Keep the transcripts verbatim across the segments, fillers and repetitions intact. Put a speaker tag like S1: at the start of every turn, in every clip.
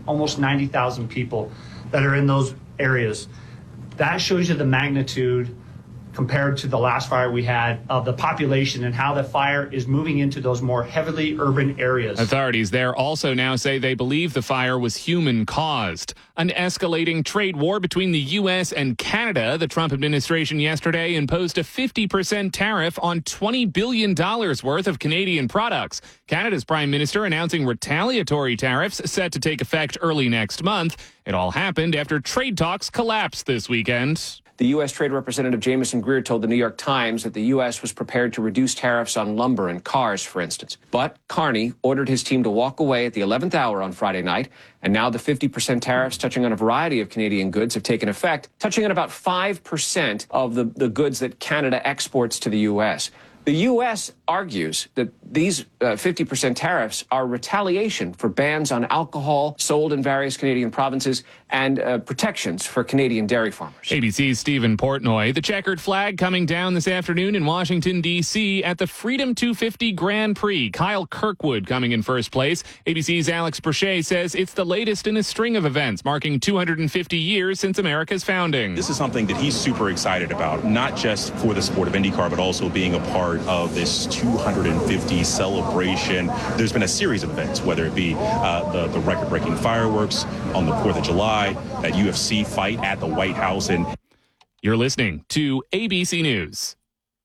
S1: almost ninety thousand people that are in those areas. That shows you the magnitude compared to the last fire we had of the population and how the fire is moving into those more heavily urban areas.
S2: Authorities there also now say they believe the fire was human-caused. An escalating trade war between the U S and Canada. The Trump administration yesterday imposed a fifty percent tariff on twenty billion dollars worth of Canadian products. Canada's Prime Minister announcing retaliatory tariffs set to take effect early next month. It all happened after trade talks collapsed this weekend.
S3: The U S Trade Representative Jameson Greer told the New York Times that the U S was prepared to reduce tariffs on lumber and cars, for instance. But Carney ordered his team to walk away at the eleventh hour on Friday night, and now the fifty percent tariffs touching on a variety of Canadian goods have taken effect, touching on about five percent of the, the goods that Canada exports to the U S. The U S argues that these uh, fifty percent tariffs are retaliation for bans on alcohol sold in various Canadian provinces and uh, protections for Canadian dairy farmers.
S2: A B C's Stephen Portnoy. The checkered flag coming down this afternoon in Washington, D C at the Freedom two fifty Grand Prix. Kyle Kirkwood coming in first place. A B C's Alex Brochet says it's the latest in a string of events marking two hundred fifty years since America's founding.
S4: This is something that he's super excited about, not just for the sport of IndyCar, but also being a part of this two hundred fifty celebration. There's been a series of events, whether it be uh, the, the record-breaking fireworks on the fourth of July, that U F C fight at the White House. And
S2: you're listening to A B C News.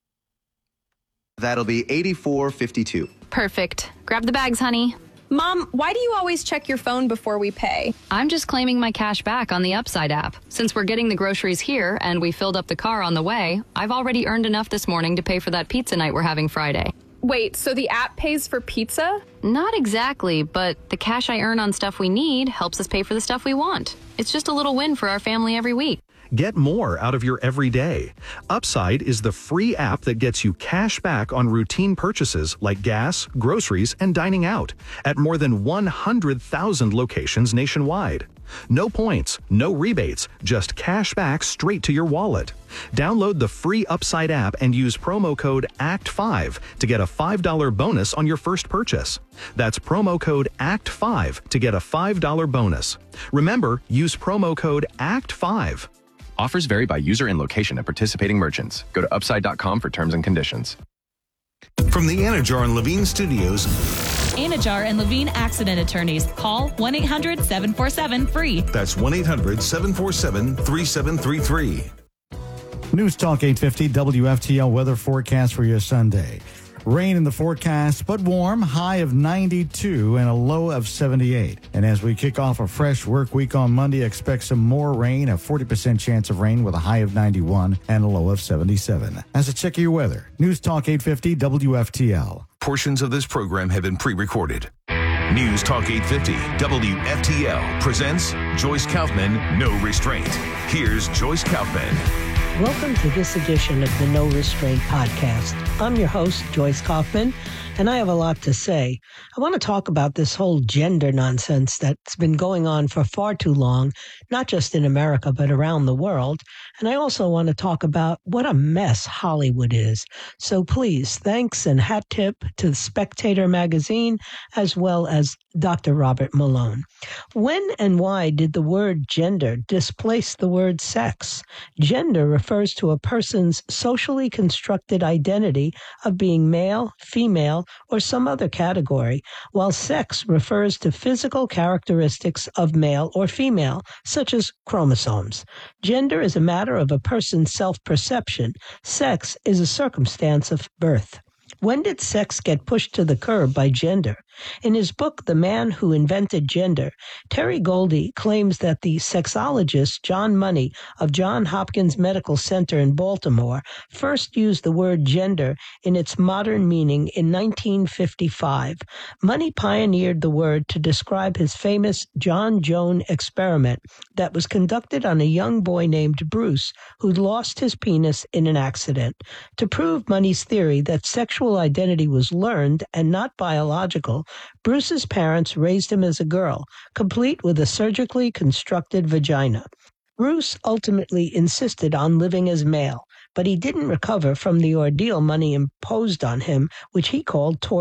S5: That'll be eighty-four fifty-two.
S6: Perfect. Grab the bags, honey.
S7: Mom, why do you always check your phone before we pay?
S6: I'm just claiming my cash back on the Upside app. Since we're getting the groceries here and we filled up the car on the way, I've already earned enough this morning to pay for that pizza night we're having Friday.
S7: Wait, so the app pays for pizza?
S6: Not exactly, but the cash I earn on stuff we need helps us pay for the stuff we want. It's just a little win for our family every week.
S8: Get more out of your everyday. Upside is the free app that gets you cash back on routine purchases like gas, groceries, and dining out at more than one hundred thousand locations nationwide. No points, no rebates, just cash back straight to your wallet. Download the free Upside app and use promo code A C T five to get a five dollars bonus on your first purchase. That's promo code A C T five to get a five dollars bonus. Remember, use promo code A C T five.
S9: Offers vary by user and location at participating merchants. Go to upside dot com for terms and conditions.
S10: From the Anajar and Levine Studios.
S11: Anajar and Levine Accident Attorneys. Call one eight hundred seven four seven free.
S10: That's one eight hundred seven four seven three seven three three.
S12: News Talk eight fifty W F T L weather forecast for your Sunday. Rain in the forecast, but warm, high of ninety-two and a low of seventy-eight. And as we kick off a fresh work week on Monday, expect some more rain, a forty percent chance of rain with a high of ninety-one and a low of seventy-seven. As a check of your weather, News Talk eight fifty W F T L.
S10: Portions of this program have been pre-recorded. News Talk eight fifty W F T L presents Joyce Kaufman, No Restraint. Here's Joyce Kaufman.
S13: Welcome to this edition of the No Restraint podcast. I'm your host, Joyce Kaufman, and I have a lot to say. I want to talk about this whole gender nonsense that's been going on for far too long, not just in America, but around the world. And I also want to talk about what a mess Hollywood is. So please, thanks and hat tip to Spectator magazine, as well as Doctor Robert Malone. When and why did the word gender displace the word sex? Gender refers to a person's socially constructed identity of being male, female, or some other category, while sex refers to physical characteristics of male or female, such as chromosomes. Gender is a matter of a person's self-perception. Sex is a circumstance of birth. When did sex get pushed to the curb by gender? In his book, The Man Who Invented Gender, Terry Goldie claims that the sexologist John Money of Johns Hopkins Medical Center in Baltimore first used the word gender in its modern meaning in nineteen fifty-five. Money pioneered the word to describe his famous John Joan experiment that was conducted on a young boy named Bruce who'd lost his penis in an accident. To prove Money's theory that sexual identity was learned and not biological, Bruce's parents raised him as a girl, complete with a surgically constructed vagina. Bruce ultimately insisted on living as male, but he didn't recover from the ordeal Money imposed on him, which he called torture.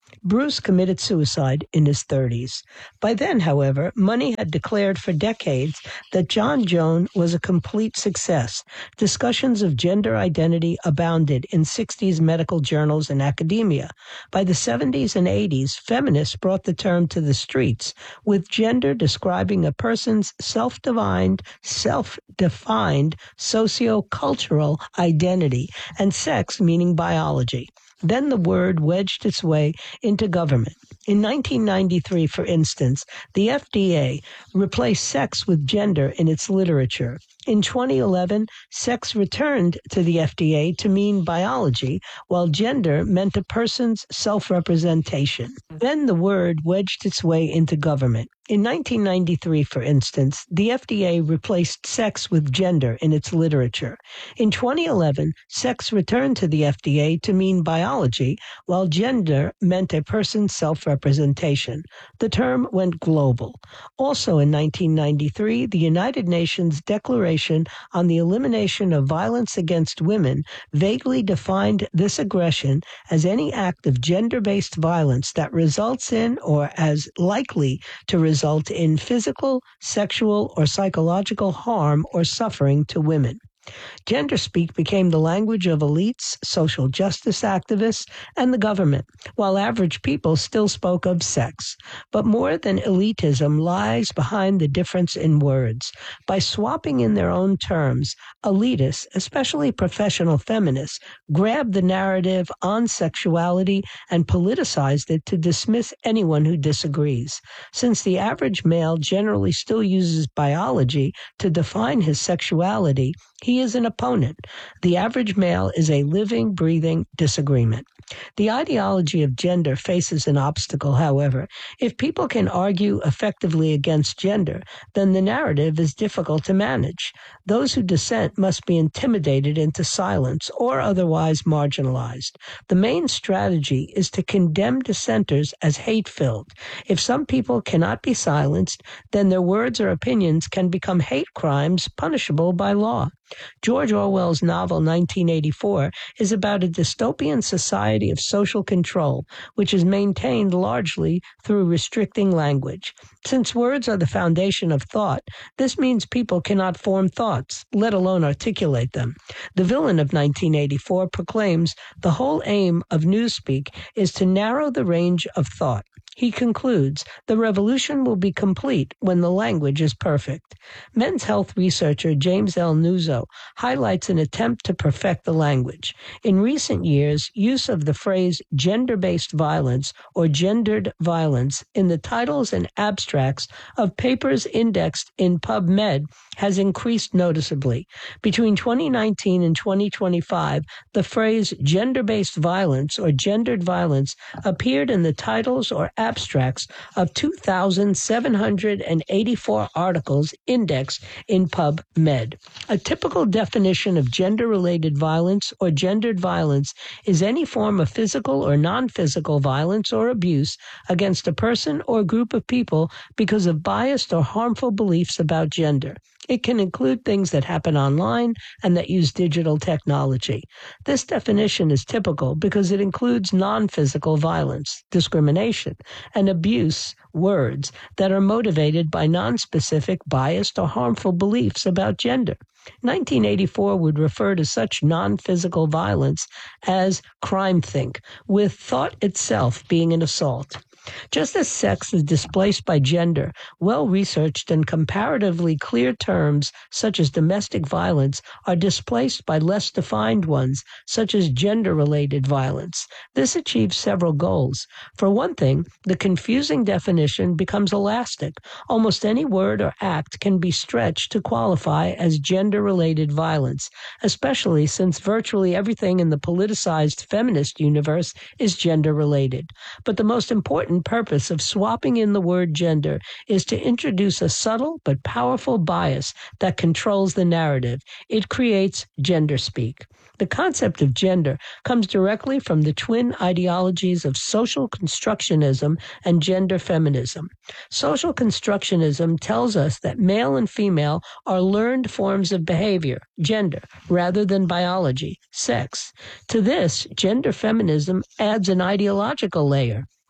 S13: Bruce committed suicide in his thirties. By then, however, Money had declared for decades that John Joan was a complete success. Discussions of gender identity abounded in sixties medical journals and academia. By the seventies and eighties, feminists brought the term to the streets, with gender describing a person's self-defined, self-defined socio-cultural identity, and sex meaning biology. Then the word wedged its way into government. In nineteen ninety-three, for instance, the F D A replaced sex with gender in its literature. In twenty eleven, sex returned to the F D A to mean biology, while gender meant a person's self-representation. Then the word wedged its way into government. In nineteen ninety-three, for instance, the F D A replaced sex with gender in its literature. In twenty eleven, sex returned to the F D A to mean biology, while gender meant a person's self-representation. The term went global. Also in nineteen ninety-three, the United Nations Declaration on the Elimination of Violence Against Women vaguely defined this aggression as any act of gender-based violence that results in or as likely to result in physical, sexual, or psychological harm or suffering to women. Gender speak became the language of elites, social justice activists, and the government, while average people still spoke of sex. But more than elitism lies behind the difference in words. By swapping in their own terms, elitists, especially professional feminists, grabbed the narrative on sexuality and politicized it to dismiss anyone who disagrees. Since the average male generally still uses biology to define his sexuality, he is an opponent. The average male is a living, breathing disagreement. The ideology of gender faces an obstacle, however. If people can argue effectively against gender, then the narrative is difficult to manage. Those who dissent must be intimidated into silence or otherwise marginalized. The main strategy is to condemn dissenters as hate-filled. If some people cannot be silenced, then their words or opinions can become hate crimes punishable by law. George Orwell's novel nineteen eighty-four is about a dystopian society of social control, which is maintained largely through restricting language. Since words are the foundation of thought, this means people cannot form thoughts, let alone articulate them. The villain of nineteen eighty-four proclaims the whole aim of Newspeak is to narrow the range of thought. He concludes, the revolution will be complete when the language is perfect. Men's health researcher James L. Nuzzo highlights an attempt to perfect the language. In recent years, use of the phrase gender-based violence or gendered violence in the titles and abstracts of papers indexed in PubMed has increased noticeably. Between twenty nineteen and twenty twenty-five, the phrase gender-based violence or gendered violence appeared in the titles or abstracts of two thousand seven hundred eighty-four articles indexed in PubMed. A typical definition of gender-related violence or gendered violence is any form of physical or non-physical violence or abuse against a person or group of people because of biased or harmful beliefs about gender. It can include things that happen online and that use digital technology. This definition is typical because it includes non-physical violence, discrimination, and abuse words that are motivated by non-specific, biased, or harmful beliefs about gender. nineteen eighty-four would refer to such non-physical violence as crime-think, with thought itself being an assault. Just as sex is displaced by gender, well-researched and comparatively clear terms such as domestic violence are displaced by less defined ones, such as gender-related violence. This achieves several goals. For one thing, the confusing definition becomes elastic. Almost any word or act can be stretched to qualify as gender-related violence, especially since virtually everything in the politicized feminist universe is gender-related. But the most important purpose of swapping in the word gender is to introduce a subtle but powerful bias that controls the narrative. It creates gender speak. The concept of gender comes directly from the twin ideologies of social constructionism and gender feminism. Social constructionism tells us that male and female are learned forms of behavior, gender, rather than biology, sex. To this, gender feminism adds an ideological layer.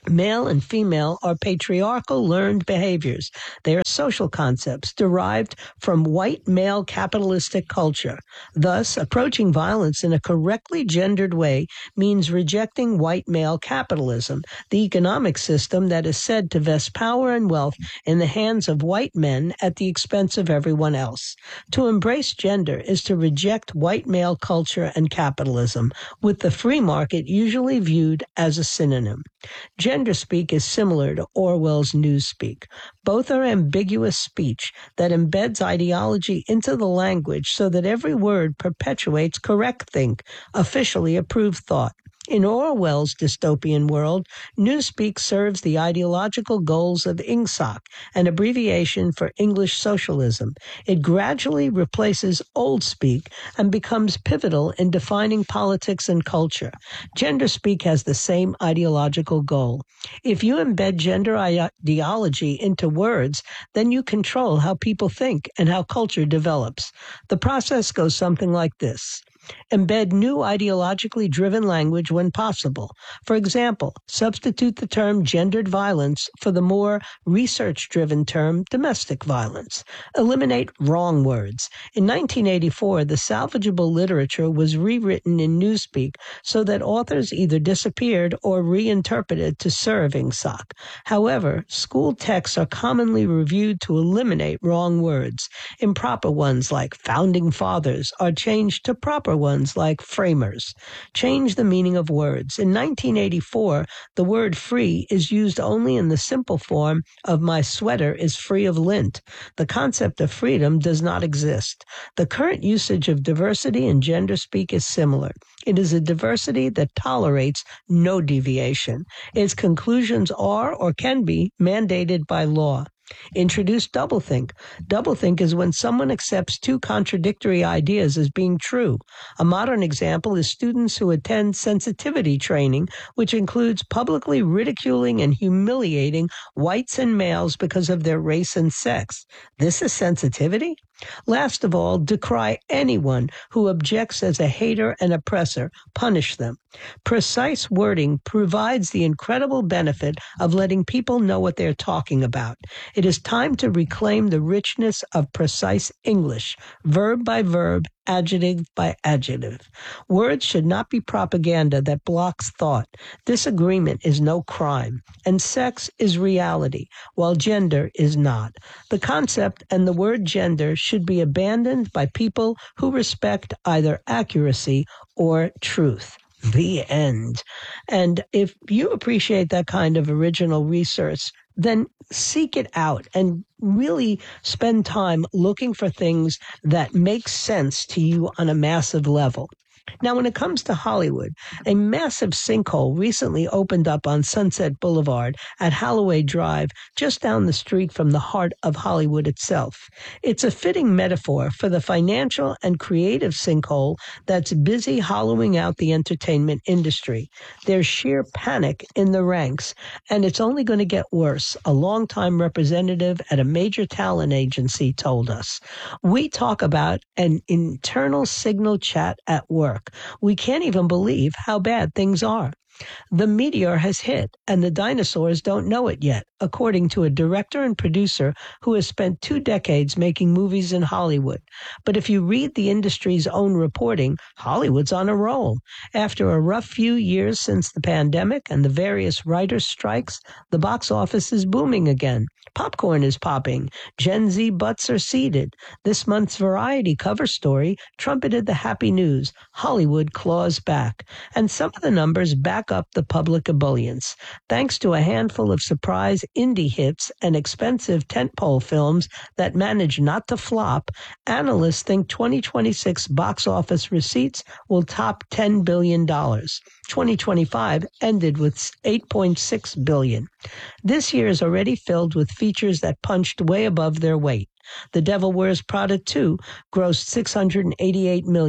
S13: Male and female are patriarchal learned behaviors. They are social concepts derived from white male capitalistic culture. Thus, approaching violence in a correctly gendered way means rejecting white male capitalism, the economic system that is said to vest power and wealth in the hands of white men at the expense of everyone else. To embrace gender is to reject white male culture and capitalism, with the free market usually viewed as a synonym. Gender speak is similar to Orwell's Newspeak. Both are ambiguous speech that embeds ideology into the language so that every word perpetuates correct think, officially approved thought. In Orwell's dystopian world, Newspeak serves the ideological goals of I N G S O C, an abbreviation for English socialism. It gradually replaces Old Speak and becomes pivotal in defining politics and culture. Gender Speak has the same ideological goal. If you embed gender ideology into words, then you control how people think and how culture develops. The process goes something like this. Embed new ideologically driven language when possible. For example, substitute the term gendered violence for the more research-driven term domestic violence. Eliminate wrong words. In nineteen eighty-four, the salvageable literature was rewritten in Newspeak so that authors either disappeared or reinterpreted to serve I N G S O C. However, school texts are commonly reviewed to eliminate wrong words. Improper ones like founding fathers are changed to proper ones like framers. Change the meaning of words. In nineteen eighty-four, the word free is used only in the simple form of my sweater is free of lint. The concept of freedom does not exist. The current usage of diversity in gender speak is similar. It is a diversity that tolerates no deviation. Its conclusions are or can be mandated by law. Introduce doublethink. Doublethink is when someone accepts two contradictory ideas as being true. A modern example is students who attend sensitivity training, which includes publicly ridiculing and humiliating whites and males because of their race and sex. This is sensitivity? Last of all, decry anyone who objects as a hater and oppressor. Punish them. Precise wording provides the incredible benefit of letting people know what they're talking about. It is time to reclaim the richness of precise English, verb by verb, adjective by adjective. Words should not be propaganda that blocks thought. Disagreement is no crime, and sex is reality, while gender is not. The concept and the word gender should be abandoned by people who respect either accuracy or truth. The end. And if you appreciate that kind of original research, then seek it out and really spend time looking for things that make sense to you on a massive level. Now, when it comes to Hollywood, a massive sinkhole recently opened up on Sunset Boulevard at Holloway Drive, just down the street from the heart of Hollywood itself. It's a fitting metaphor for the financial and creative sinkhole that's busy hollowing out the entertainment industry. There's sheer panic in the ranks, and it's only going to get worse, a longtime representative at a major talent agency told us. We talk about an internal signal chat at work. We can't even believe how bad things are. The meteor has hit, and the dinosaurs don't know it yet, according to a director and producer who has spent two decades making movies in Hollywood. But if you read the industry's own reporting, Hollywood's on a roll. After a rough few years since the pandemic and the various writers' strikes, the box office is booming again. Popcorn is popping. Gen Z butts are seated. This month's Variety cover story trumpeted the happy news. Hollywood claws back. And some of the numbers back up the public ebullience. Thanks to a handful of surprise indie hits and expensive tentpole films that manage not to flop, analysts think twenty twenty-six box office receipts will top ten billion dollars. twenty twenty-five ended with eight point six billion dollars. This year is already filled with features that punched way above their weight. The Devil Wears Prada two grossed six hundred eighty-eight million dollars.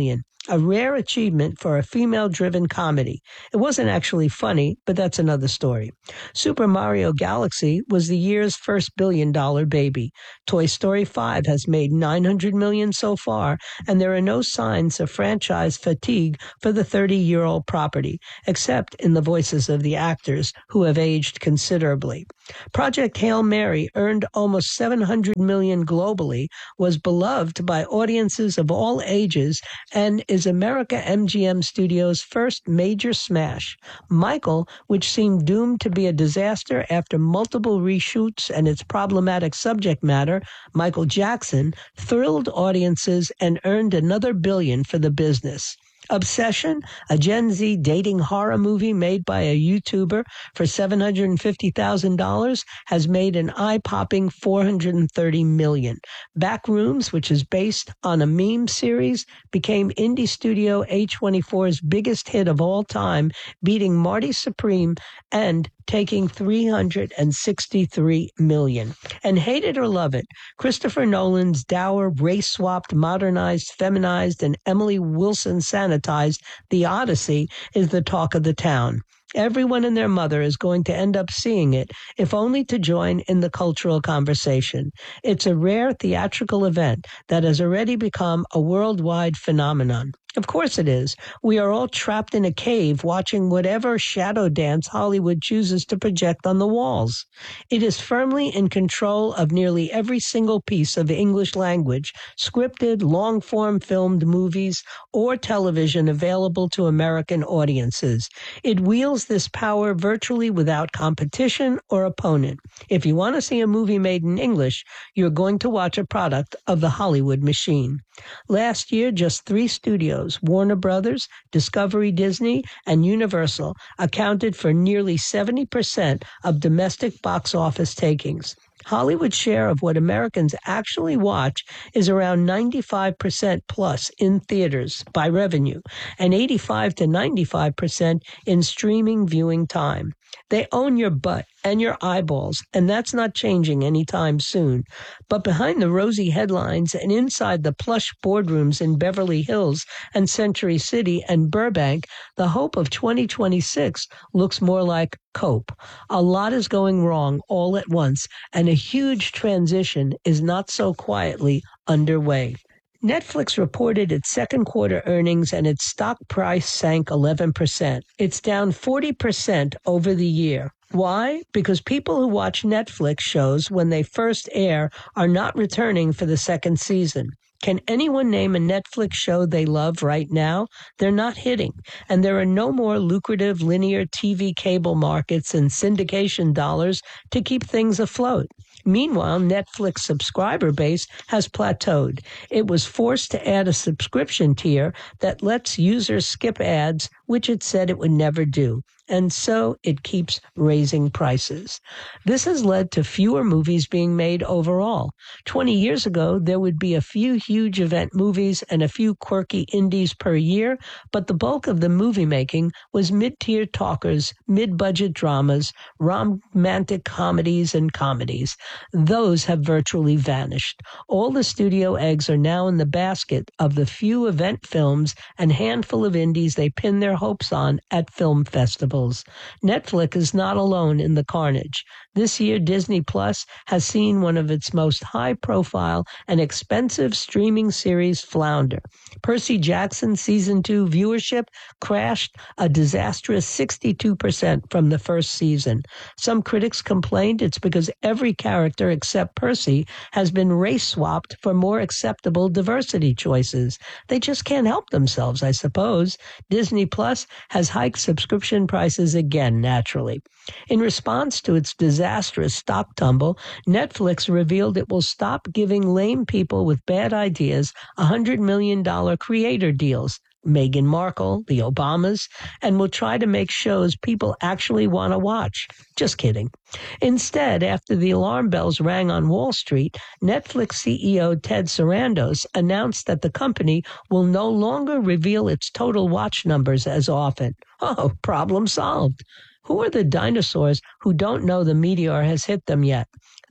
S13: a rare achievement for a female-driven comedy. It wasn't actually funny, but that's another story. Super Mario Galaxy was the year's first billion-dollar baby. Toy Story five has made nine hundred million dollars so far, and there are no signs of franchise fatigue for the thirty-year-old property, except in the voices of the actors, who have aged considerably. Project Hail Mary earned almost seven hundred million dollars globally, was beloved by audiences of all ages, and is America M G M Studios' first major smash. Michael, which seemed doomed to be a disaster after multiple reshoots and its problematic subject matter, Michael Jackson, thrilled audiences and earned another billion for the business. Obsession, a Gen Z dating horror movie made by a YouTuber for seven hundred fifty thousand dollars, has made an eye-popping four hundred thirty million dollars. Backrooms, which is based on a meme series, became indie studio A twenty-four's biggest hit of all time, beating Marty Supreme and taking three hundred sixty-three million dollars. And hate it or love it, Christopher Nolan's dour, race-swapped, modernized, feminized, and Emily Wilson sanitized The Odyssey is the talk of the town. Everyone and their mother is going to end up seeing it, if only to join in the cultural conversation. It's a rare theatrical event that has already become a worldwide phenomenon. Of course it is. We are all trapped in a cave watching whatever shadow dance Hollywood chooses to project on the walls. It is firmly in control of nearly every single piece of English language, scripted, long-form filmed movies, or television available to American audiences. It wields this power virtually without competition or opponent. If you want to see a movie made in English, you're going to watch a product of the Hollywood machine. Last year, just three studios, Warner Brothers, Discovery Disney, and Universal, accounted for nearly seventy percent of domestic box office takings. Hollywood's share of what Americans actually watch is around ninety-five percent plus in theaters by revenue, and eighty-five to ninety-five percent in streaming viewing time. They own your butt and your eyeballs, and that's not changing anytime soon. But behind the rosy headlines and inside the plush boardrooms in Beverly Hills and Century City and Burbank, the hope of twenty twenty-six looks more like cope. A lot is going wrong all at once, and a huge transition is not so quietly underway. Netflix reported its second quarter earnings and its stock price sank eleven percent. It's down forty percent over the year. Why? Because people who watch Netflix shows when they first air are not returning for the second season. Can anyone name a Netflix show they love right now? They're not hitting, and there are no more lucrative linear T V cable markets and syndication dollars to keep things afloat. Meanwhile, Netflix subscriber base has plateaued. It was forced to add a subscription tier that lets users skip ads, which it said it would never do. And so it keeps raising prices. This has led to fewer movies being made overall. Twenty years ago, there would be a few huge event movies and a few quirky indies per year, but the bulk of the movie making was mid-tier talkers, mid-budget dramas, romantic comedies, and comedies. Those have virtually vanished. All the studio eggs are now in the basket of the few event films and handful of indies they pin their hopes on at film festivals. Netflix is not alone in the carnage. This year, Disney Plus has seen one of its most high-profile and expensive streaming series flounder. Percy Jackson Season two viewership crashed a disastrous sixty-two percent from the first season. Some critics complained it's because every character except Percy has been race-swapped for more acceptable diversity choices. They just can't help themselves, I suppose. Disney Plus has hiked subscription prices again, naturally. In response to its disastrous stock tumble, Netflix revealed it will stop giving lame people with bad ideas one hundred million dollars creator deals, Meghan Markle, the Obamas, and will try to make shows people actually want to watch. Just kidding. Instead, after the alarm bells rang on Wall Street, Netflix C E O Ted Sarandos announced that the company will no longer reveal its total watch numbers as often. Oh, problem solved. Who are the dinosaurs who don't know the meteor has hit them yet?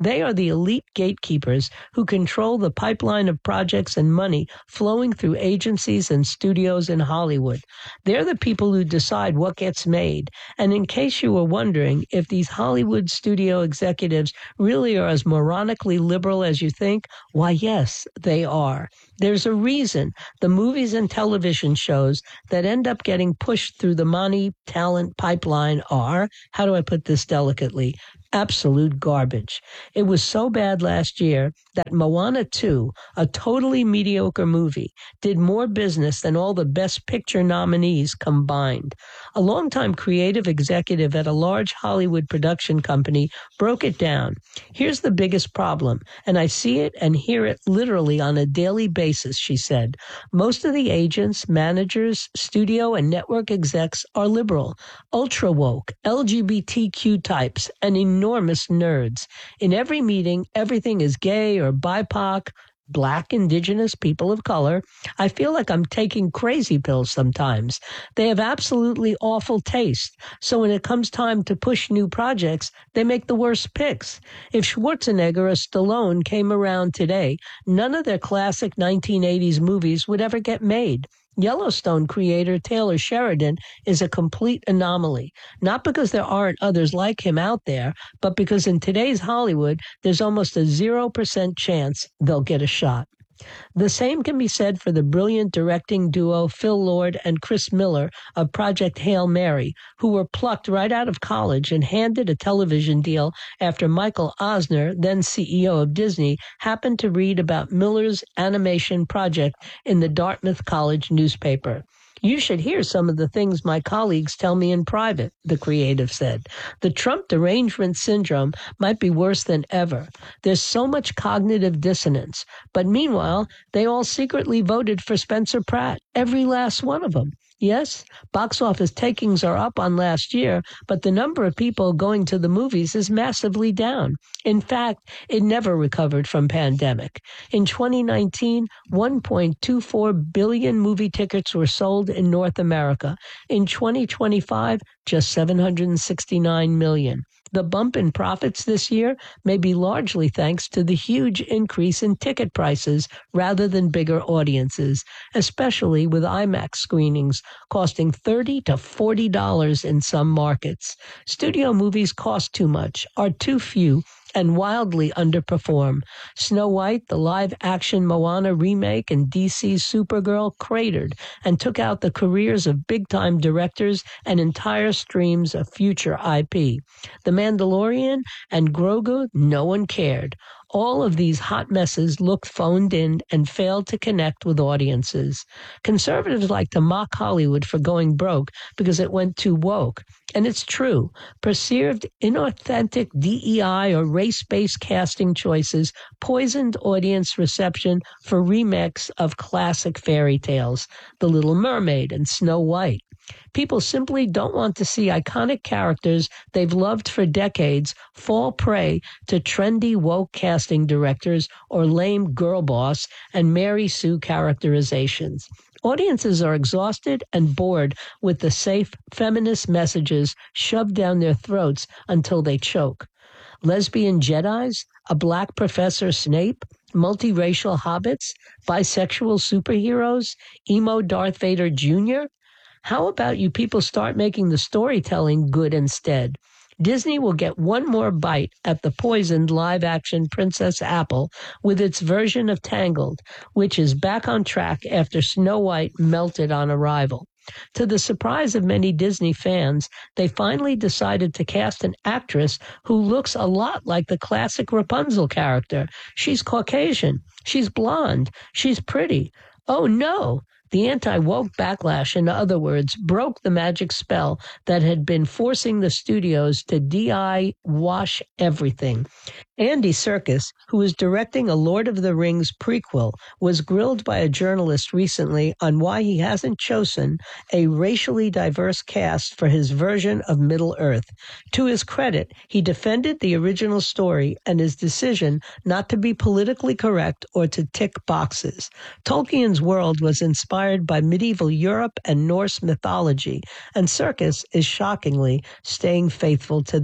S13: They are the elite gatekeepers who control the pipeline of projects and money flowing through agencies and studios in Hollywood. They're the people who decide what gets made. And in case you were wondering if these Hollywood studio executives really are as moronically liberal as you think, why, yes, they are. There's a reason the movies and television shows that end up getting pushed through the money talent pipeline are, how do I put this delicately, absolute garbage. It was so bad last year that Moana two, a totally mediocre movie, did more business than all the Best Picture nominees combined. A longtime creative executive at a large Hollywood production company broke it down. Here's the biggest problem, and I see it and hear it literally on a daily basis, she said. Most of the agents, managers, studio and network execs are liberal, ultra woke, L G B T Q types, and enormous nerds. In every meeting, everything is gay or B I P O C, Black, Indigenous, people of color. I feel like I'm taking crazy pills sometimes. They have absolutely awful taste. So when it comes time to push new projects, they make the worst picks. If Schwarzenegger or Stallone came around today, none of their classic nineteen eighties movies would ever get made. Yellowstone creator Taylor Sheridan is a complete anomaly, not because there aren't others like him out there, but because in today's Hollywood, there's almost a zero percent chance they'll get a shot. The same can be said for the brilliant directing duo Phil Lord and Chris Miller of Project Hail Mary, who were plucked right out of college and handed a television deal after Michael Eisner, then C E O of Disney, happened to read about Miller's animation project in the Dartmouth College newspaper. You should hear some of the things my colleagues tell me in private, the creative said. The Trump derangement syndrome might be worse than ever. There's so much cognitive dissonance. But meanwhile, they all secretly voted for Spencer Pratt, every last one of them. Yes, box office takings are up on last year, but the number of people going to the movies is massively down. In fact, it never recovered from pandemic. In twenty nineteen, one point two four billion movie tickets were sold in North America. In twenty twenty-five, just seven hundred sixty-nine million. The bump in profits this year may be largely thanks to the huge increase in ticket prices rather than bigger audiences, especially with IMAX screenings costing thirty to forty dollars in some markets. Studio movies cost too much, are too few, and wildly underperform. Snow White, the live-action Moana remake, and D C's Supergirl cratered and took out the careers of big-time directors and entire streams of future I P. The Mandalorian and Grogu, no one cared. All of these hot messes looked phoned in and failed to connect with audiences. Conservatives like to mock Hollywood for going broke because it went too woke. And it's true. Perceived inauthentic D E I or race-based casting choices poisoned audience reception for remakes of classic fairy tales, The Little Mermaid and Snow White. People simply don't want to see iconic characters they've loved for decades fall prey to trendy woke casting directors or lame girl boss and Mary Sue characterizations. Audiences are exhausted and bored with the safe feminist messages shoved down their throats until they choke. Lesbian Jedis, a black Professor Snape, multiracial hobbits, bisexual superheroes, emo Darth Vader Junior? How about you people start making the storytelling good instead? Disney will get one more bite at the poisoned live-action Princess Apple with its version of Tangled, which is back on track after Snow White melted on arrival. To the surprise of many Disney fans, they finally decided to cast an actress who looks a lot like the classic Rapunzel character. She's Caucasian. She's blonde. She's pretty. Oh, no! The anti-woke backlash, in other words, broke the magic spell that had been forcing the studios to D I wash everything. Andy Serkis, who is directing a Lord of the Rings prequel, was grilled by a journalist recently on why he hasn't chosen a racially diverse cast for his version of Middle-earth. To his credit, he defended the original story and his decision not to be politically correct or to tick boxes. Tolkien's world was inspired by medieval Europe and Norse mythology, and Serkis is shockingly staying faithful to that.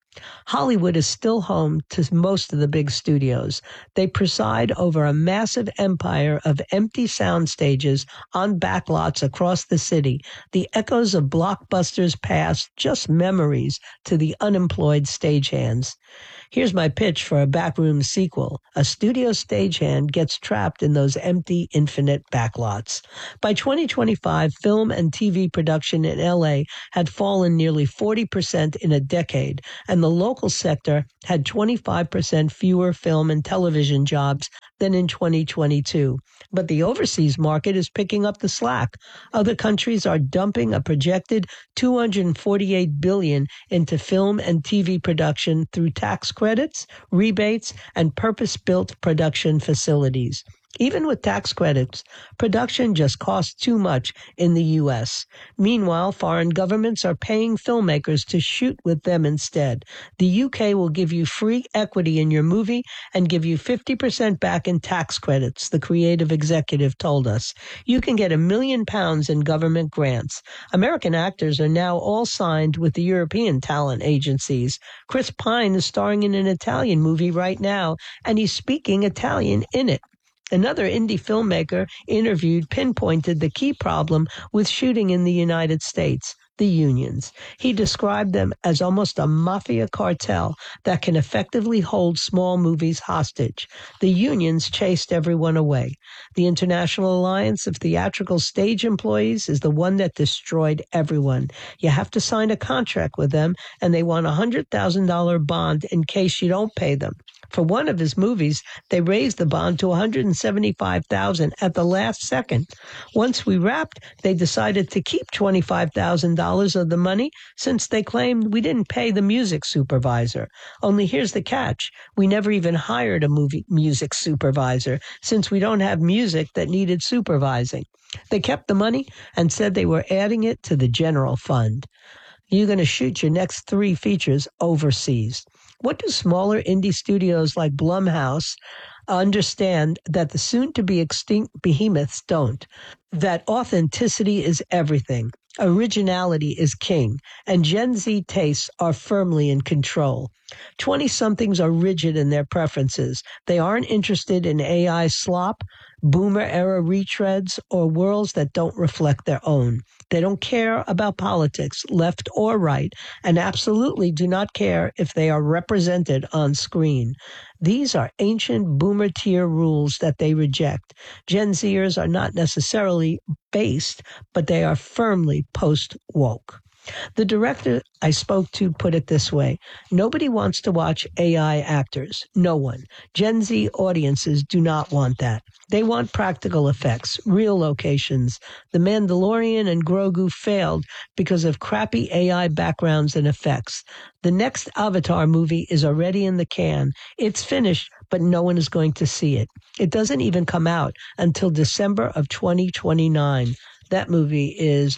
S13: Hollywood is still home to most of the big studios. They preside over a massive empire of empty sound stages on backlots across the city. The echoes of blockbusters past, just memories to the unemployed stagehands. Here's my pitch for a backroom sequel. A studio stagehand gets trapped in those empty, infinite backlots. By twenty twenty-five, film and T V production in L A had fallen nearly forty percent in a decade, and the local sector had twenty-five percent fewer film and television jobs than in twenty twenty-two. But the overseas market is picking up the slack. Other countries are dumping a projected two hundred forty-eight billion dollars into film and T V production through tax credits, rebates, and purpose-built production facilities. Even with tax credits, production just costs too much in the U S. Meanwhile, foreign governments are paying filmmakers to shoot with them instead. The U K will give you free equity in your movie and give you fifty percent back in tax credits, the creative executive told us. You can get a million pounds in government grants. American actors are now all signed with the European talent agencies. Chris Pine is starring in an Italian movie right now, and he's speaking Italian in it. Another indie filmmaker interviewed pinpointed the key problem with shooting in the United States, the unions. He described them as almost a mafia cartel that can effectively hold small movies hostage. The unions chased everyone away. The International Alliance of Theatrical Stage Employees is the one that destroyed everyone. You have to sign a contract with them, and they want a one hundred thousand dollars bond in case you don't pay them. For one of his movies, they raised the bond to one hundred seventy-five thousand dollars at the last second. Once we wrapped, they decided to keep twenty-five thousand dollars of the money since they claimed we didn't pay the music supervisor. Only here's the catch. We never even hired a movie music supervisor since we don't have music that needed supervising. They kept the money and said they were adding it to the general fund. You're going to shoot your next three features overseas. What do smaller indie studios like Blumhouse understand that the soon-to-be extinct behemoths don't? That authenticity is everything. Originality is king, and Gen Z tastes are firmly in control. Twenty-somethings are rigid in their preferences. They aren't interested in A I slop, boomer-era retreads, or worlds that don't reflect their own. They don't care about politics, left or right, and absolutely do not care if they are represented on screen. These are ancient boomer-tier rules that they reject. Gen Zers are not necessarily based, but they are firmly post-woke. The director I spoke to put it this way: nobody wants to watch A I actors. No one. Gen Z audiences do not want that. They want practical effects, real locations. The Mandalorian and Grogu failed because of crappy A I backgrounds and effects. The next Avatar movie is already in the can. It's finished, but no one is going to see it. It doesn't even come out until December of twenty twenty-nine. That movie is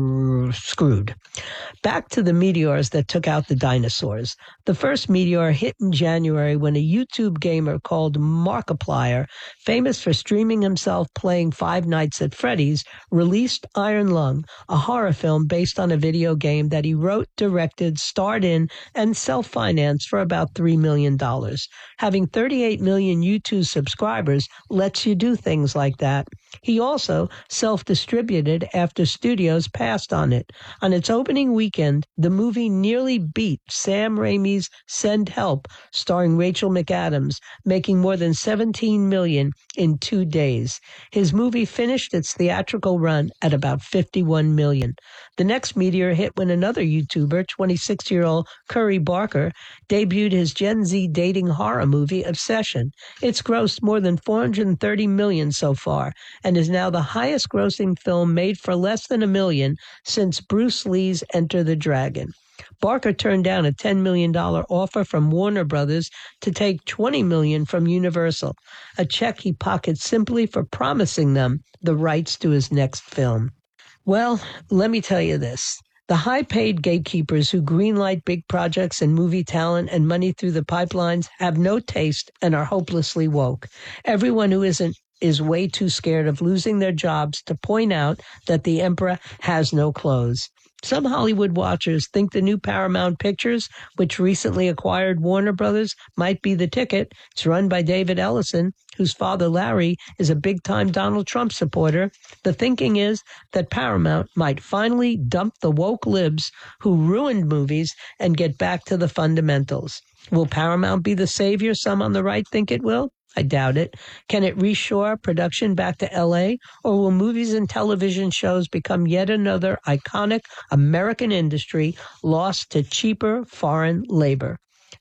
S13: screwed. Back to the meteors that took out the dinosaurs. The first meteor hit in January when a YouTube gamer called Markiplier, famous for streaming himself playing Five Nights at Freddy's, released Iron Lung, a horror film based on a video game that he wrote, directed, starred in, and self-financed for about three million dollars. Having thirty-eight million YouTube subscribers lets you do things like that. He also self-distributed after studios passed on it. On its opening weekend, the movie nearly beat Sam Raimi's Send Help, starring Rachel McAdams, making more than seventeen million dollars in two days. His movie finished its theatrical run at about fifty-one million dollars. The next meteor hit when another YouTuber, twenty-six-year-old Curry Barker, debuted his Gen Z dating horror movie Obsession. It's grossed more than four hundred thirty million dollars so far, and is now the highest-grossing film made for less than a million since Bruce Lee's Enter the Dragon. Barker turned down a ten million dollars offer from Warner Brothers to take twenty million dollars from Universal, a check he pocketed simply for promising them the rights to his next film. Well, let me tell you this. The high-paid gatekeepers who greenlight big projects and movie talent and money through the pipelines have no taste and are hopelessly woke. Everyone who isn't is way too scared of losing their jobs to point out that the emperor has no clothes. Some Hollywood watchers think the new Paramount Pictures, which recently acquired Warner Brothers, might be the ticket. It's run by David Ellison, whose father Larry is a big-time Donald Trump supporter. The thinking is that Paramount might finally dump the woke libs who ruined movies and get back to the fundamentals. Will Paramount be the savior some on the right think it will? I doubt it. Can it reshore production back to L A, or will movies and television shows become yet another iconic American industry lost to cheaper foreign labor?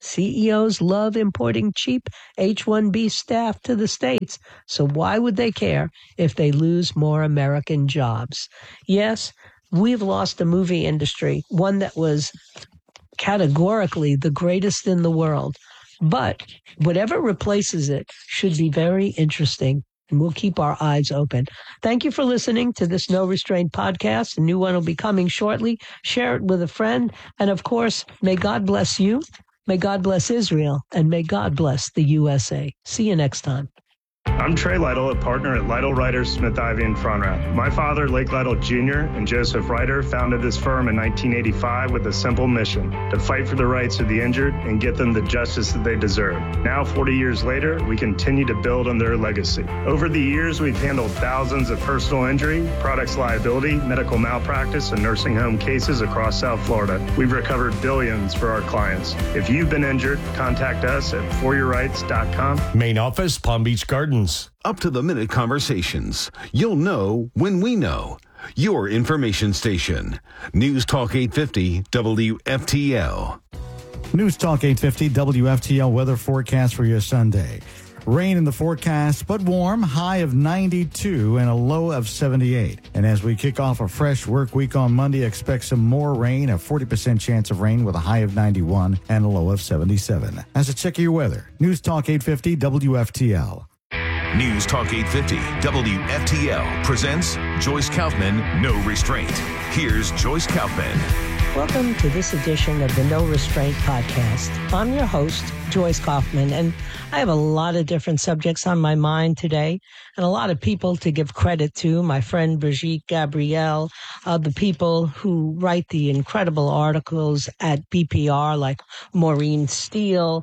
S13: C E Os love importing cheap H one B staff to the States, so why would they care if they lose more American jobs? Yes, we've lost a movie industry, one that was categorically the greatest in the world. But whatever replaces it should be very interesting, and we'll keep our eyes open. Thank you for listening to this No Restraint podcast. A new one will be coming shortly. Share it with a friend. And of course, may God bless you, may God bless Israel, and may God bless the U S A. See you next time.
S14: I'm Trey Lytle, a partner at Lytle Ryder Smith Ivy in Front Row. My father, Lake Lytle Junior, and Joseph Ryder founded this firm in nineteen eighty-five with a simple mission: to fight for the rights of the injured and get them the justice that they deserve. Now, forty years later, we continue to build on their legacy. Over the years, we've handled thousands of personal injury, products liability, medical malpractice, and nursing home cases across South Florida. We've recovered billions for our clients. If you've been injured, contact us at for your rights dot com.
S15: Main office, Palm Beach Gardens.
S16: Up-to-the-minute conversations. You'll know when we know. Your information station. News Talk eight fifty W F T L.
S12: News Talk eight fifty W F T L weather forecast for your Sunday. Rain in the forecast, but warm, high of ninety-two and a low of seventy-eight. And as we kick off a fresh work week on Monday, expect some more rain, a forty percent chance of rain with a high of ninety-one and a low of seventy-seven. As a check of your weather, News Talk eight fifty W F T L.
S10: News Talk eight fifty W F T L presents Joyce Kaufman, No Restraint. Here's Joyce Kaufman.
S13: Welcome to this edition of the No Restraint podcast. I'm your host, Joyce Kaufman, and I have a lot of different subjects on my mind today and a lot of people to give credit to. My friend Brigitte Gabrielle, uh, the people who write the incredible articles at B P R like Maureen Steele,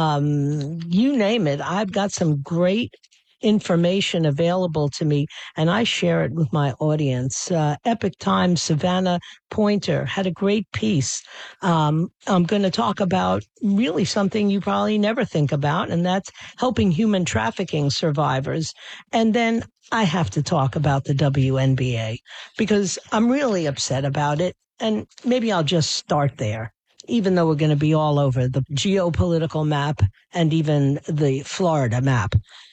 S13: um, you name it. I've got some great information available to me, and I share it with my audience. Uh, Epic Times Savannah Pointer had a great piece. Um, I'm going to talk about really something you probably never think about, and that's helping human trafficking survivors. And then I have to talk about the W N B A because I'm really upset about it, and maybe I'll just start there, even though we're going to be all over the geopolitical map and even the Florida map.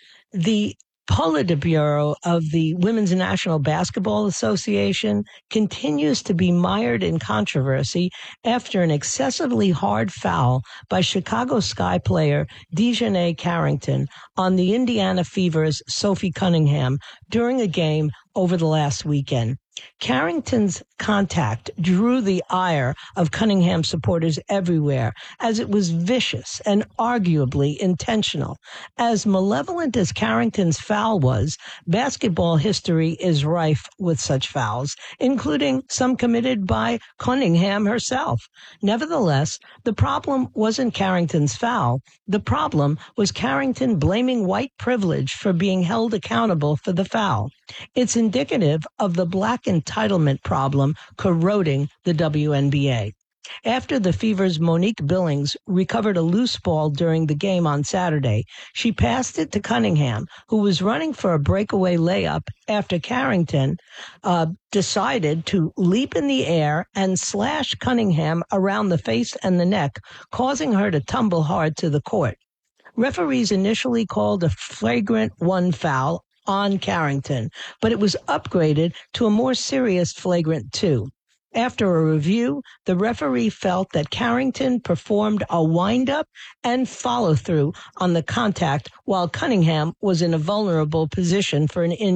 S13: The Politburo of the Women's National Basketball Association continues to be mired in controversy after an excessively hard foul by Chicago Sky player Dejanay Carrington on the Indiana Fever's Sophie Cunningham during a game over the last weekend. Carrington's contact drew the ire of Cunningham supporters everywhere, as it was vicious and arguably intentional. As malevolent as Carrington's foul was, basketball history is rife with such fouls, including some committed by Cunningham herself. Nevertheless, the problem wasn't Carrington's foul. The problem was Carrington blaming white privilege for being held accountable for the foul. It's indicative of the black entitlement problem corroding the W N B A. After the Fever's Monique Billings recovered a loose ball during the game on Saturday, she passed it to Cunningham, who was running for a breakaway layup after Carrington uh, decided to leap in the air and slash Cunningham around the face and the neck, causing her to tumble hard to the court. Referees initially called a flagrant one foul on Carrington, but it was upgraded to a more serious flagrant two. After a review, the referee felt that Carrington performed a wind-up and follow-through on the contact while Cunningham was in a vulnerable position for an injury.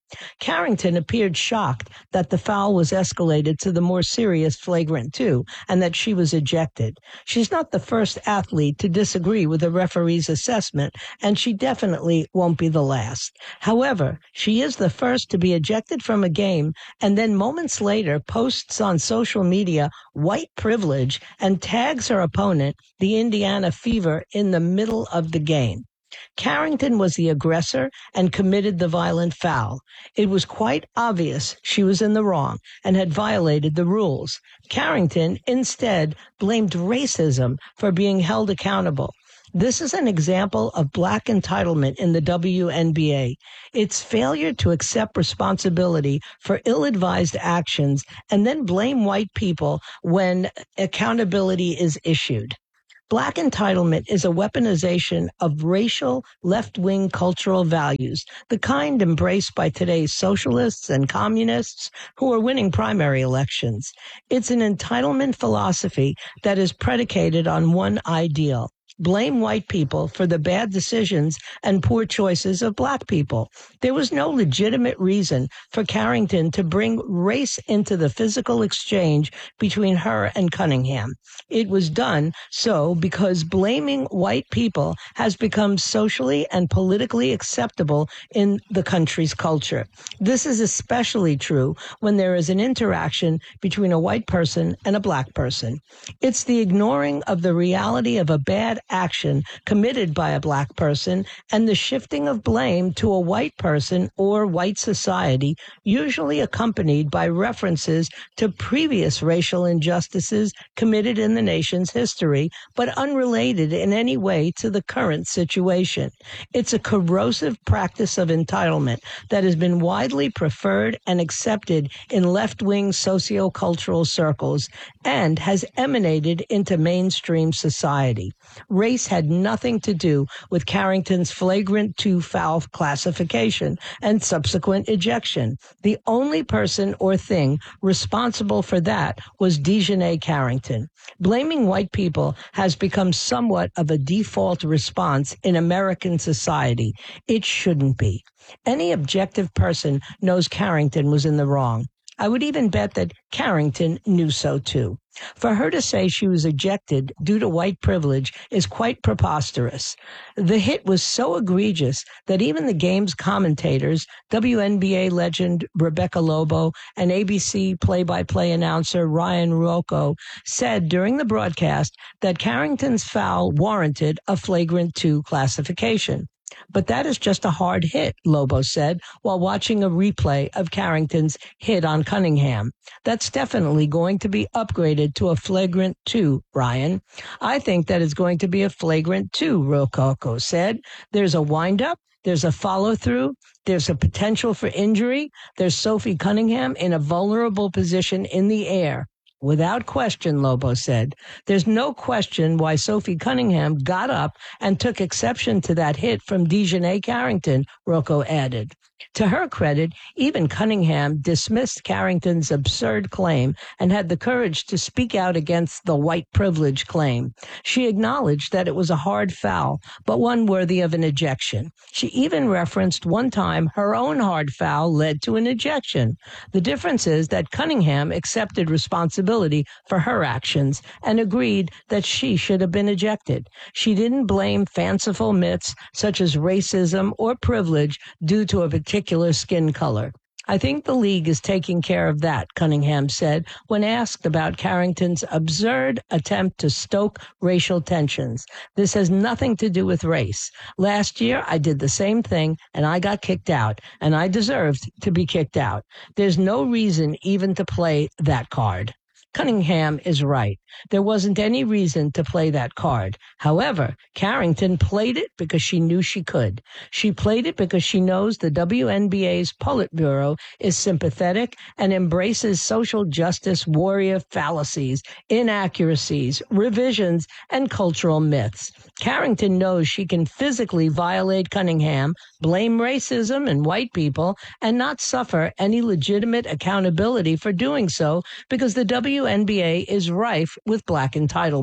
S13: Carrington appeared shocked that the foul was escalated to the more serious flagrant two and that she was ejected. She's not the first athlete to disagree with a referee's assessment, and she definitely won't be the last. However, she is the first to be ejected from a game and then moments later posts on social media white privilege and tags her opponent, the Indiana Fever, in the middle of the game. Carrington was the aggressor and committed the violent foul. It was quite obvious she was in the wrong and had violated the rules. Carrington instead blamed racism for being held accountable. This is an example of black entitlement in the W N B A. Its failure to accept responsibility for ill-advised actions and then blame white people when accountability is issued. Black entitlement is a weaponization of racial left-wing cultural values, the kind embraced by today's socialists and communists who are winning primary elections. It's an entitlement philosophy that is predicated on one ideal: blame white people for the bad decisions and poor choices of black people. There was no legitimate reason for Carrington to bring race into the physical exchange between her and Cunningham. It was done so because blaming white people has become socially and politically acceptable in the country's culture. This is especially true when there is an interaction between a white person and a black person. It's the ignoring of the reality of a bad action committed by a black person and the shifting of blame to a white person or white society, usually accompanied by references to previous racial injustices committed in the nation's history, but unrelated in any way to the current situation. It's a corrosive practice of entitlement that has been widely preferred and accepted in left-wing sociocultural circles and has emanated into mainstream society. Race had nothing to do with Carrington's flagrant two foul classification and subsequent ejection. The only person or thing responsible for that was DeJohnette Carrington. Blaming white people has become somewhat of a default response in American society. It shouldn't be. Any objective person knows Carrington was in the wrong. I would even bet that Carrington knew so too. For her to say she was ejected due to white privilege is quite preposterous. The hit was so egregious that even the game's commentators, W N B A legend Rebecca Lobo and A B C play-by-play announcer Ryan Ruocco, said during the broadcast that Carrington's foul warranted a flagrant two classification. But that is just a hard hit, Lobo said, while watching a replay of Carrington's hit on Cunningham. That's definitely going to be upgraded to a flagrant two, Ryan. I think that is going to be a flagrant two, Ruocco said. There's a windup. There's a follow-through. There's a potential for injury. There's Sophie Cunningham in a vulnerable position in the air. Without question, Lobo said. There's no question why Sophie Cunningham got up and took exception to that hit from DeJohnette Carrington, Ruocco added. To her credit, even Cunningham dismissed Carrington's absurd claim and had the courage to speak out against the white privilege claim. She acknowledged that it was a hard foul, but one worthy of an ejection. She even referenced one time her own hard foul led to an ejection. The difference is that Cunningham accepted responsibility for her actions and agreed that she should have been ejected. She didn't blame fanciful myths such as racism or privilege due to a particular skin color. I think the league is taking care of that, Cunningham said when asked about Carrington's absurd attempt to stoke racial tensions. This has nothing to do with race. Last year, I did the same thing, and I got kicked out, and I deserved to be kicked out. There's no reason even to play that card. Cunningham is right. There wasn't any reason to play that card. However, Carrington played it because she knew she could. She played it because she knows the W N B A's Politburo is sympathetic and embraces social justice warrior fallacies, inaccuracies, revisions, and cultural myths. Carrington knows she can physically violate Cunningham, blame racism and white people, and not suffer any legitimate accountability for doing so because the W N B A is rife with black entitlement.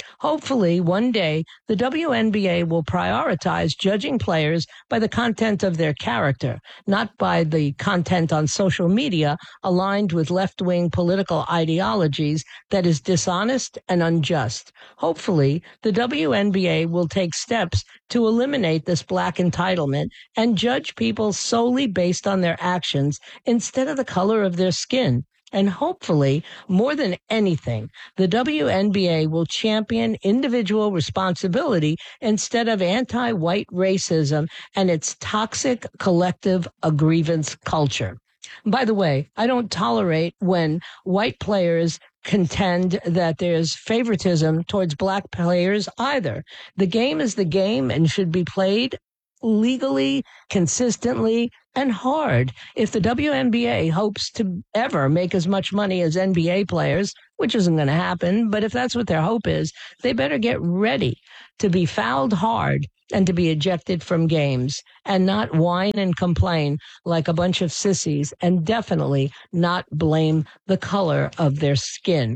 S13: Hopefully, one day, the W N B A will prioritize judging players by the content of their character, not by the content on social media aligned with left-wing political ideologies that is dishonest and unjust. Hopefully, the W N B A will take steps to eliminate this black entitlement and judge people solely based on their actions instead of the color of their skin. And hopefully, more than anything, the W N B A will champion individual responsibility instead of anti-white racism and its toxic collective grievance culture. By the way, I don't tolerate when white players contend that there's favoritism towards black players either. The game is the game and should be played legally, consistently, and hard. If the W N B A hopes to ever make as much money as N B A players, which isn't going to happen, but if that's what their hope is, they better get ready to be fouled hard and to be ejected from games and not whine and complain like a bunch of sissies, and definitely not blame the color of their skin.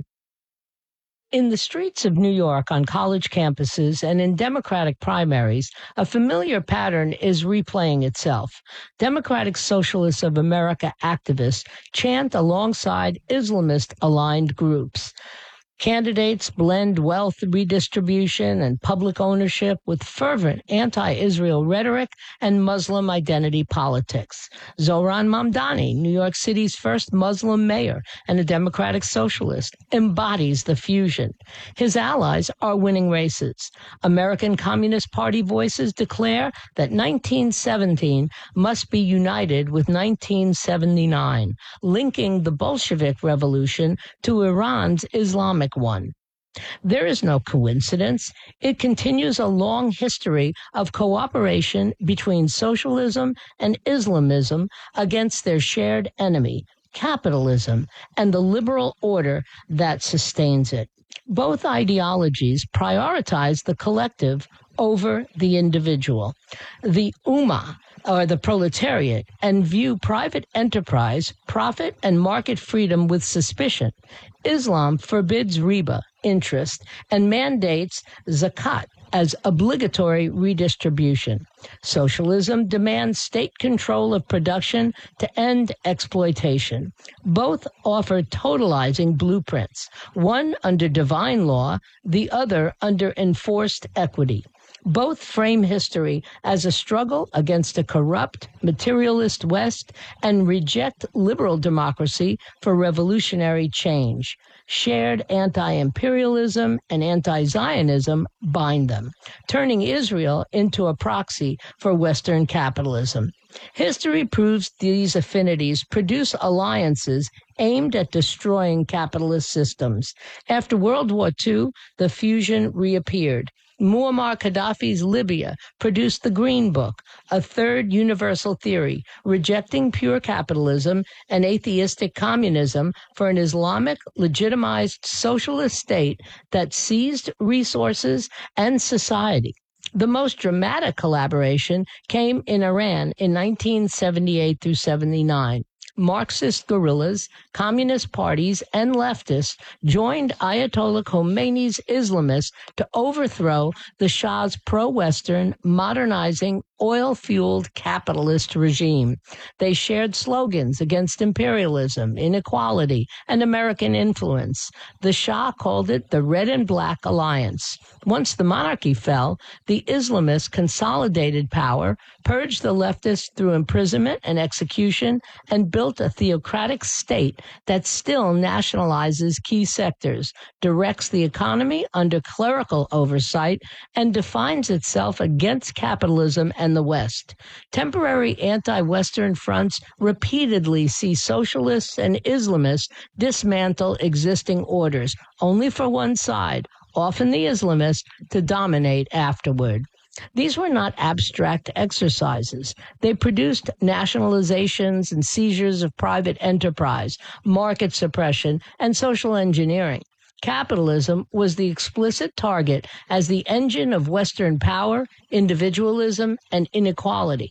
S13: In the streets of New York, on college campuses, and in Democratic primaries, a familiar pattern is replaying itself. Democratic Socialists of America activists chant alongside Islamist-aligned groups. Candidates blend wealth redistribution and public ownership with fervent anti-Israel rhetoric and Muslim identity politics. Zohran Mamdani, New York City's first Muslim mayor and a Democratic socialist, embodies the fusion. His allies are winning races. American Communist Party voices declare that nineteen seventeen must be united with nineteen seventy-nine, linking the Bolshevik Revolution to Iran's Islamic one. There is no coincidence. It continues a long history of cooperation between socialism and Islamism against their shared enemy, capitalism, and the liberal order that sustains it. Both ideologies prioritize the collective over the individual. The Ummah, or the proletariat, and view private enterprise, profit, and market freedom with suspicion. Islam forbids riba, interest, and mandates zakat as obligatory redistribution. Socialism demands state control of production to end exploitation. Both offer totalizing blueprints, one under divine law, the other under enforced equity. Both frame history as a struggle against a corrupt, materialist West and reject liberal democracy for revolutionary change. Shared anti-imperialism and anti-Zionism bind them, turning Israel into a proxy for Western capitalism. History proves these affinities produce alliances aimed at destroying capitalist systems. After World War Two, the fusion reappeared. Muammar Gaddafi's Libya produced the Green Book, a third universal theory, rejecting pure capitalism and atheistic communism for an Islamic legitimized socialist state that seized resources and society. The most dramatic collaboration came in Iran in nineteen seventy-eight through seventy-nine. Marxist guerrillas, communist parties, and leftists joined Ayatollah Khomeini's Islamists to overthrow the Shah's pro-Western, modernizing, oil-fueled capitalist regime. They shared slogans against imperialism, inequality, and American influence. The Shah called it the Red and Black Alliance. Once the monarchy fell, the Islamists consolidated power, purged the leftists through imprisonment and execution, and built a theocratic state that still nationalizes key sectors, directs the economy under clerical oversight, and defines itself against capitalism and the West. Temporary anti-Western fronts repeatedly see socialists and Islamists dismantle existing orders, only for one side, often the Islamists, to dominate afterward. These were not abstract exercises. They produced nationalizations and seizures of private enterprise, market suppression, and social engineering. Capitalism was the explicit target as the engine of Western power, individualism, and inequality.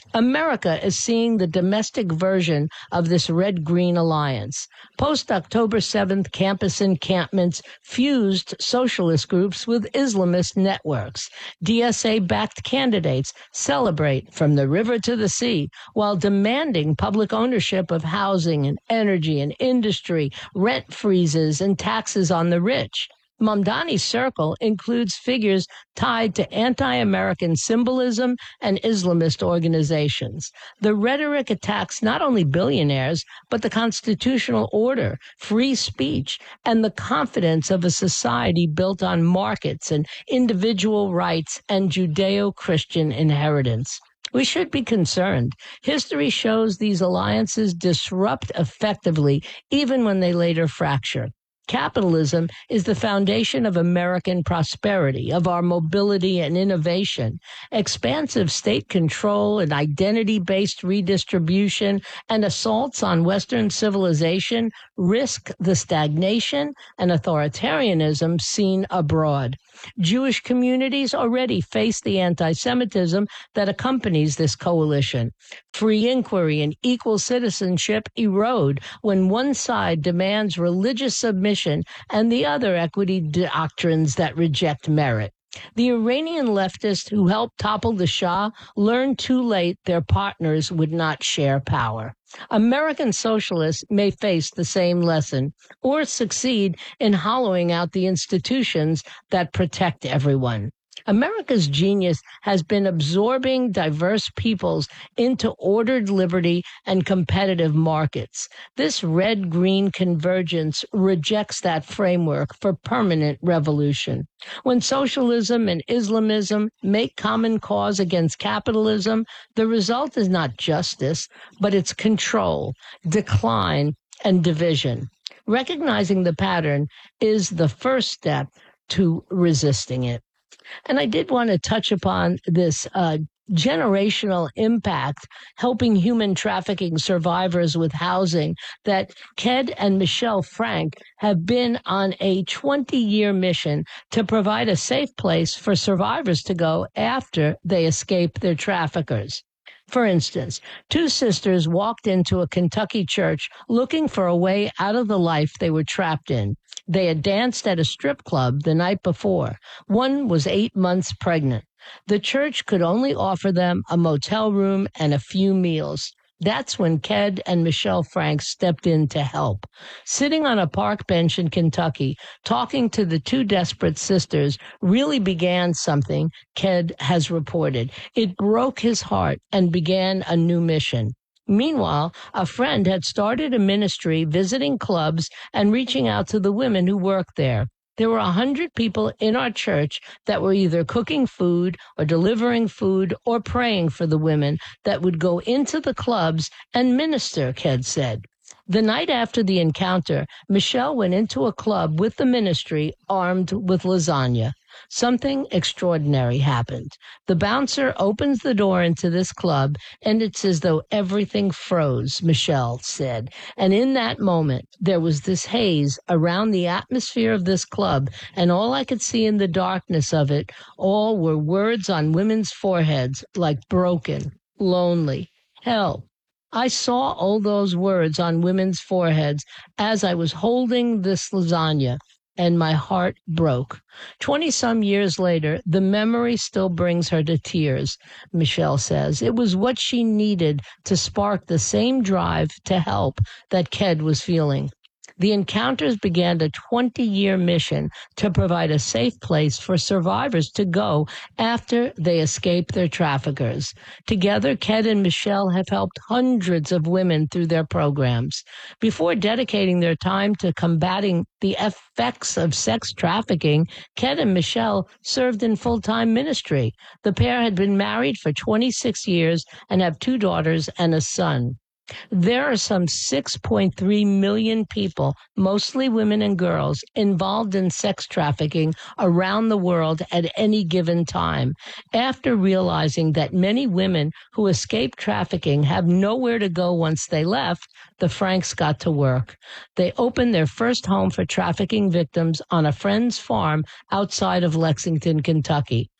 S13: America is seeing the domestic version of this red-green alliance. Post-October seventh campus encampments fused socialist groups with Islamist networks. D S A-backed candidates celebrate from the river to the sea while demanding public ownership of housing and energy and industry, rent freezes, and taxes on the rich. Mamdani's circle includes figures tied to anti-American symbolism and Islamist organizations. The rhetoric attacks not only billionaires, but the constitutional order, free speech, and the confidence of a society built on markets and individual rights and Judeo-Christian inheritance. We should be concerned. History shows these alliances disrupt effectively, even when they later fracture. Capitalism is the foundation of American prosperity, of our mobility and innovation. Expansive state control and identity-based redistribution and assaults on Western civilization risk the stagnation and authoritarianism seen abroad. Jewish communities already face the anti-Semitism that accompanies this coalition. Free inquiry and equal citizenship erode when one side demands religious submission and the other equity doctrines that reject merit. The Iranian leftists who helped topple the Shah learned too late their partners would not share power. American socialists may face the same lesson or succeed in hollowing out the institutions that protect everyone. America's genius has been absorbing diverse peoples into ordered liberty and competitive markets. This red-green convergence rejects that framework for permanent revolution. When socialism and Islamism make common cause against capitalism, the result is not justice, but it's control, decline, and division. Recognizing the pattern is the first step to resisting it. And I did want to touch upon this uh, generational impact, helping human trafficking survivors with housing, that Ked and Michelle Frank have been on a twenty-year mission to provide a safe place for survivors to go after they escape their traffickers. For instance, two sisters walked into a Kentucky church looking for a way out of the life they were trapped in. They had danced at a strip club the night before. One was eight months pregnant. The church could only offer them a motel room and a few meals. That's when Ked and Michelle Frank stepped in to help. Sitting on a park bench in Kentucky, talking to the two desperate sisters really began something, Ked has reported. It broke his heart and began a new mission. Meanwhile, a friend had started a ministry visiting clubs and reaching out to the women who worked there. There were a hundred people in our church that were either cooking food or delivering food or praying for the women that would go into the clubs and minister, Ked said. The night after the encounter, Michelle went into a club with the ministry armed with lasagna. Something extraordinary happened. The bouncer opens the door into this club, and it's as though everything froze, Michelle said. And in that moment, there was this haze around the atmosphere of this club, and all I could see in the darkness of it all were words on women's foreheads like broken, lonely, help. I saw all those words on women's foreheads as I was holding this lasagna, and my heart broke. Twenty-some years later, the memory still brings her to tears, Michelle says. It was what she needed to spark the same drive to help that Ked was feeling. The encounters began a twenty-year mission to provide a safe place for survivors to go after they escape their traffickers. Together, Ked and Michelle have helped hundreds of women through their programs. Before dedicating their time to combating the effects of sex trafficking, Ked and Michelle served in full-time ministry. The pair had been married for twenty-six years and have two daughters and a son. There are some six point three million people, mostly women and girls, involved in sex trafficking around the world at any given time. After realizing that many women who escape trafficking have nowhere to go once they left, the Franks got to work. They opened their first home for trafficking victims on a friend's farm outside of Lexington, Kentucky.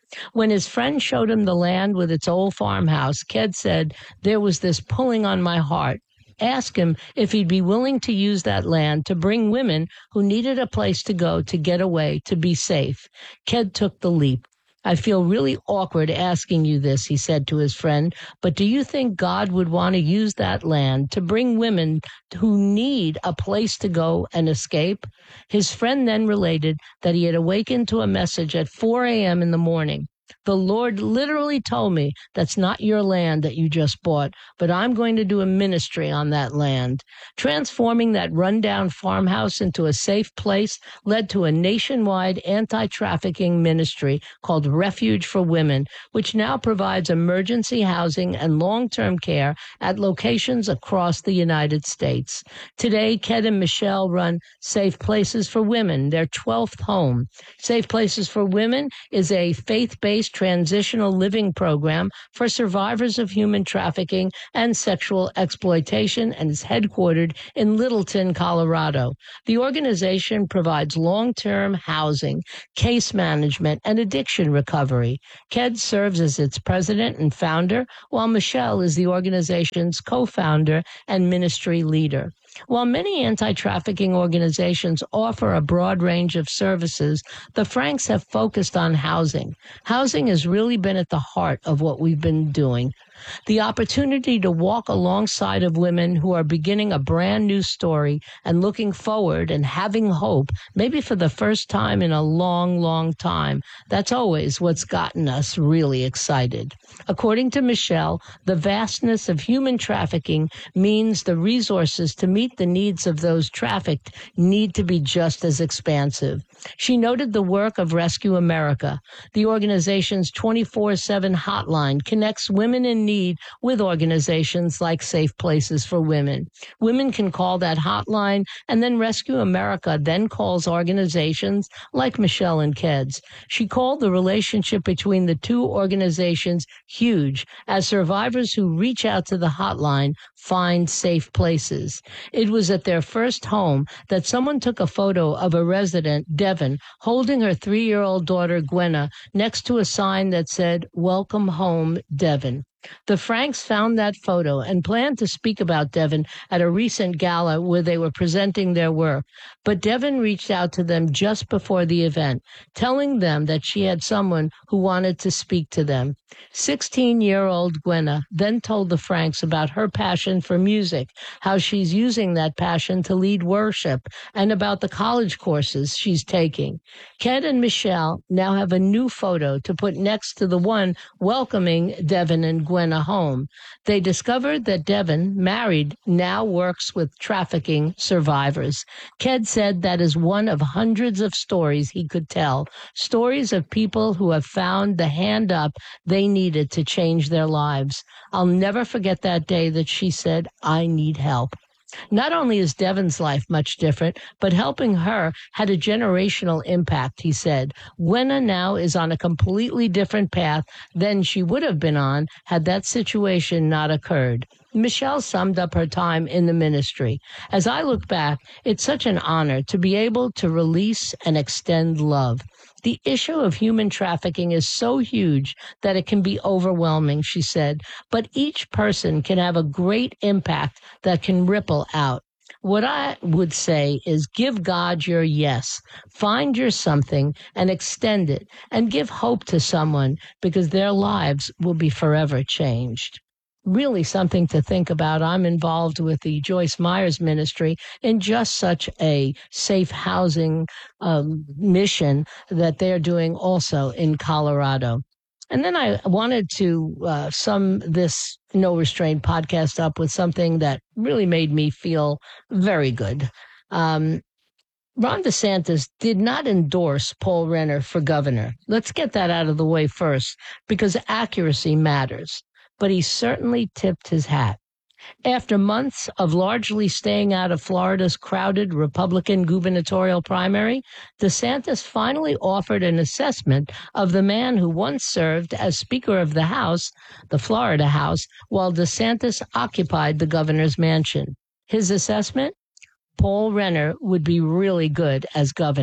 S13: When his friend showed him the land with its old farmhouse, Ked said, there was this pulling on my heart. Ask him if he'd be willing to use that land to bring women who needed a place to go to get away, to be safe. Ked took the leap. I feel really awkward asking you this, he said to his friend, but do you think God would want to use that land to bring women who need a place to go and escape? His friend then related that he had awakened to a message at four a.m. in the morning. The Lord literally told me, that's not your land that you just bought, but I'm going to do a ministry on that land. Transforming that rundown farmhouse into a safe place led to a nationwide anti-trafficking ministry called Refuge for Women, which now provides emergency housing and long-term care at locations across the United States. Today, Ked and Michelle run Safe Places for Women, their twelfth home. Safe Places for Women is a faith-based transitional living program for survivors of human trafficking and sexual exploitation and is headquartered in Littleton, Colorado. The organization provides long-term housing, case management, and addiction recovery. Ked serves as its president and founder, while Michelle is the organization's co-founder and ministry leader. While many anti-trafficking organizations offer a broad range of services, the Franks have focused on housing. Housing has really been at the heart of what we've been doing. The opportunity to walk alongside of women who are beginning a brand new story and looking forward and having hope, maybe for the first time in a long, long time. That's always what's gotten us really excited. According to Michelle, the vastness of human trafficking means the resources to meet the needs of those trafficked need to be just as expansive. She noted the work of Rescue America. The organization's twenty-four seven hotline connects women in need with organizations like Safe Places for Women. Women can call that hotline, and then Rescue America then calls organizations like Michelle and Ked's. She called the relationship between the two organizations huge, as survivors who reach out to the hotline find safe places. It was at their first home that someone took a photo of a resident, Devin, holding her three-year-old daughter, Gwenna, next to a sign that said, "Welcome home, Devin." The Franks found that photo and planned to speak about Devin at a recent gala where they were presenting their work. But Devin reached out to them just before the event, telling them that she had someone who wanted to speak to them. sixteen-year-old Gwenna then told the Franks about her passion for music, how she's using that passion to lead worship, and about the college courses she's taking. Ked and Michelle now have a new photo to put next to the one welcoming Devin and Gwenna home. They discovered that Devin, married, now works with trafficking survivors. Ked said that is one of hundreds of stories he could tell, stories of people who have found the hand up they needed to change their lives. I'll never forget that day that she said, "I need help." Not only is Devin's life much different, but helping her had a generational impact, he said. Gwenna now is on a completely different path than she would have been on had that situation not occurred. Michelle summed up her time in the ministry. As I look back, it's such an honor to be able to release and extend love. The issue of human trafficking is so huge that it can be overwhelming, she said, but each person can have a great impact that can ripple out. What I would say is give God your yes, find your something and extend it, and give hope to someone because their lives will be forever changed. Really something to think about. I'm involved with the Joyce Myers Ministry in just such a safe housing um, mission that they're doing also in Colorado. And then I wanted to uh, sum this No Restraint podcast up with something that really made me feel very good. Um, Ron DeSantis did not endorse Paul Renner for governor. Let's get that out of the way first, because accuracy matters. But he certainly tipped his hat. After months of largely staying out of Florida's crowded Republican gubernatorial primary, DeSantis finally offered an assessment of the man who once served as Speaker of the House, the Florida House, while DeSantis occupied the governor's mansion. His assessment? Paul Renner would be really good as governor.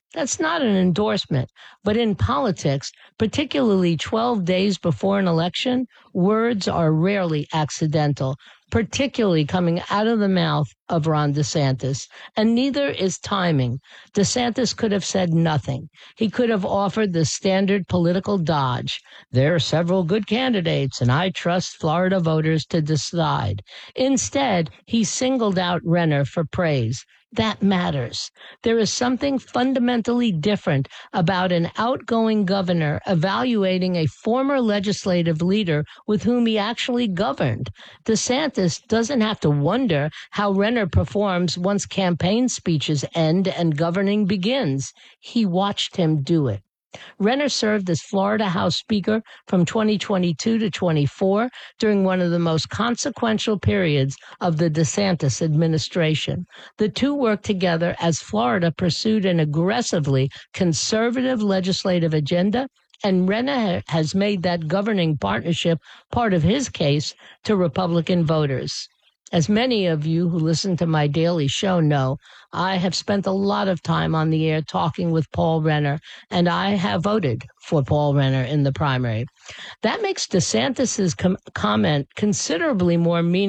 S13: That's not an endorsement, but in politics, particularly twelve days before an election, words are rarely accidental, particularly coming out of the mouth of Ron DeSantis. And neither is timing. DeSantis could have said nothing. He could have offered the standard political dodge. There are several good candidates, and I trust Florida voters to decide. Instead, he singled out Renner for praise. That matters. There is something fundamentally different about an outgoing governor evaluating a former legislative leader with whom he actually governed. DeSantis doesn't have to wonder how Renner performs once campaign speeches end and governing begins. He watched him do it. Renner served as Florida House Speaker from twenty twenty-two to twenty-four during one of the most consequential periods of the DeSantis administration. The two worked together as Florida pursued an aggressively conservative legislative agenda, and Renner has made that governing partnership part of his case to Republican voters. As many of you who listen to my daily show know, I have spent a lot of time on the air talking with Paul Renner, and I have voted for Paul Renner in the primary. That makes DeSantis's com- comment considerably more meaningful.